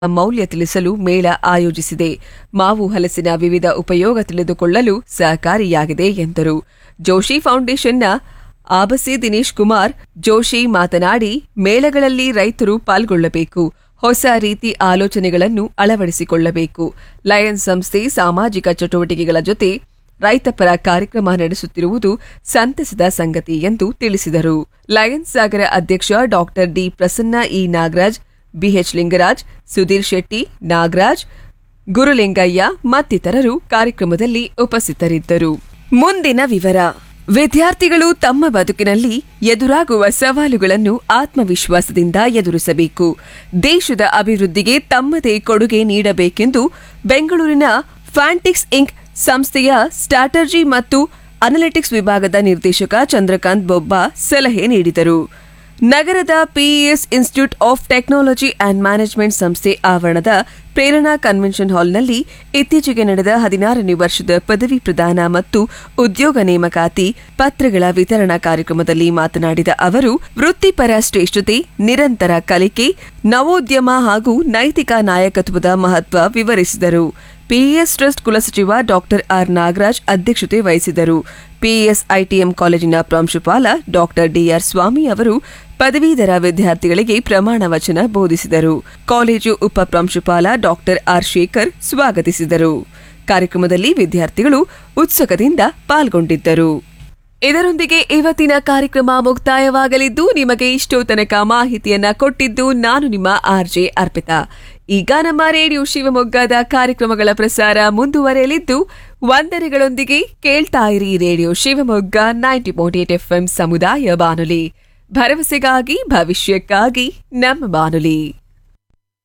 ಮೌಲ್ಯ ತಿಳಿಸಲು ಮೇಳ ಆಯೋಜಿಸಿದೆ. ಮಾವು ಹಲಸಿನ ವಿವಿಧ ಉಪಯೋಗ ತಿಳಿದುಕೊಳ್ಳಲು ಸಹಕಾರಿಯಾಗಿದೆ ಎಂದರು. ಜೋಶಿ ಫೌಂಡೇಶನ್ನ ಆಬಸಿ ದಿನೇಶ್ ಕುಮಾರ್ ಜೋಶಿ ಮಾತನಾಡಿ, ಮೇಳಗಳಲ್ಲಿ ರೈತರು ಪಾಲ್ಗೊಳ್ಳಬೇಕು, ಹೊಸ ರೀತಿ ಆಲೋಚನೆಗಳನ್ನು ಅಳವಡಿಸಿಕೊಳ್ಳಬೇಕು. ಲಯನ್ಸ್ ಸಂಸ್ಥೆ ಸಾಮಾಜಿಕ ಚಟುವಟಿಕೆಗಳ ಜೊತೆ ರೈತಪರ ಕಾರ್ಯಕ್ರಮ ನಡೆಸುತ್ತಿರುವುದು ಸಂತಸದ ಸಂಗತಿ ಎಂದು ತಿಳಿಸಿದರು. ಲಯನ್ಸ್ ಸಾಗರ ಅಧ್ಯಕ್ಷ ಡಾ D Prasanna E Nagaraj, BH Lingaraj, Sudhir Shetty, Nagaraj, Gurulingaiah ಮತ್ತಿತರರು ಕಾರ್ಯಕ್ರಮದಲ್ಲಿ ಉಪಸ್ಥಿತರಿದ್ದರು. ಮುಂದಿನ ವಿವರ. ವಿದ್ಯಾರ್ಥಿಗಳು ತಮ್ಮ ಬದುಕಿನಲ್ಲಿ ಎದುರಾಗುವ ಸವಾಲುಗಳನ್ನು ಆತ್ಮವಿಶ್ವಾಸದಿಂದ ಎದುರಿಸಬೇಕು. ದೇಶದ ಅಭಿವೃದ್ಧಿಗೆ ತಮ್ಮದೇ ಕೊಡುಗೆ ನೀಡಬೇಕೆಂದು ಬೆಂಗಳೂರಿನ ಫ್ಯಾಂಟಿಕ್ಸ್ ಇಂಕ್ ಸಂಸ್ಥೆಯ ಸ್ಟ್ರಾಟಜಿ ಮತ್ತು ಅನಲಿಟಿಕ್ಸ್ ವಿಭಾಗದ ನಿರ್ದೇಶಕ ಚಂದ್ರಕಾಂತ್ ಬೊಬ್ಬ ಸಲಹೆ ನೀಡಿದರು. ನಗರದ PES institute of technology and management ಸಂಸ್ಥೆ ಆವರಣದ ಪ್ರೇರಣಾ ಕನ್ವೆನ್ಷನ್ ಹಾಲ್ನಲ್ಲಿ ಇತ್ತೀಚೆಗೆ ನಡೆದ 16ನೇ ವರ್ಷದ ಪದವಿ ಪ್ರದಾನ ಮತ್ತು ಉದ್ಯೋಗ ನೇಮಕಾತಿ ಪತ್ರಗಳ ವಿತರಣಾ ಕಾರ್ಯಕ್ರಮದಲ್ಲಿ ಮಾತನಾಡಿದ ಅವರು, ವೃತ್ತಿಪರ ಶ್ರೇಷ್ಠತೆ, ನಿರಂತರ ಕಲಿಕೆ, ನವೋದ್ಯಮ ಹಾಗೂ ನೈತಿಕ ನಾಯಕತ್ವದ ಮಹತ್ವ ವಿವರಿಸಿದರು. ಪಿಇಎಸ್ ಟ್ರಸ್ಟ್ ಕುಲಸಚಿವ ಡಾ ಆರ್ ನಾಗರಾಜ್ ಅಧ್ಯಕ್ಷತೆ ವಹಿಸಿದರು. ಪಿಇಎಸ್ ಐಟಿಎಂ ಕಾಲೇಜಿನ ಪ್ರಾಂಶುಪಾಲ ಡಾ ಡಿಆರ್ ಸ್ವಾಮಿ ಅವರು ಪದವೀಧರ ವಿದ್ಯಾರ್ಥಿಗಳಿಗೆ ಪ್ರಮಾಣ ವಚನ ಬೋಧಿಸಿದರು. ಕಾಲೇಜು ಉಪ ಪ್ರಾಂಶುಪಾಲ ಡಾ ಆರ್ ಶೇಖರ್ ಸ್ವಾಗತಿಸಿದರು. ಕಾರ್ಯಕ್ರಮದಲ್ಲಿ ವಿದ್ಯಾರ್ಥಿಗಳು ಉತ್ಸುಕದಿಂದ ಪಾಲ್ಗೊಂಡಿದ್ದರು. ಇದರೊಂದಿಗೆ ಇವತ್ತಿನ ಕಾರ್ಯಕ್ರಮ ಮುಕ್ತಾಯವಾಗಲಿದ್ದು, ನಿಮಗೆ ಇಷ್ಟೋ ತನಕ ಮಾಹಿತಿಯನ್ನ ಕೊಟ್ಟಿದ್ದು ನಾನು ನಿಮ್ಮ ಆರ್ಜೆ ಅರ್ಪಿತಾ. ಈಗ ನಮ್ಮ ರೇಡಿಯೋ ಶಿವಮೊಗ್ಗದ ಕಾರ್ಯಕ್ರಮಗಳ ಪ್ರಸಾರ ಮುಂದುವರೆಯಲಿದ್ದು, ವಂದನೆಗಳೊಂದಿಗೆ ಕೇಳ್ತಾ ಇರಿ ರೇಡಿಯೋ ಶಿವಮೊಗ್ಗ 90.8 FM ಸಮುದಾಯ ಬಾನುಲಿ. ಭರವಸೆಗಾಗಿ ಭವಿಷ್ಯಕ್ಕಾಗಿ ನಮ್ಮ ಬಾನುಲಿ.